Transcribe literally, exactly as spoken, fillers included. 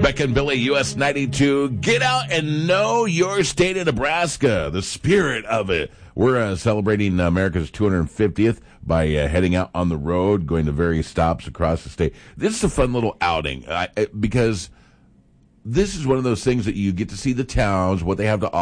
Becca and Billy, U S ninety-two. Get out and know your state of Nebraska, the spirit of it. We're uh, celebrating America's two hundred fiftieth by uh, heading out on the road, going to various stops across the state. This is a fun little outing uh, because this is one of those things that you get to see the towns, what they have to offer.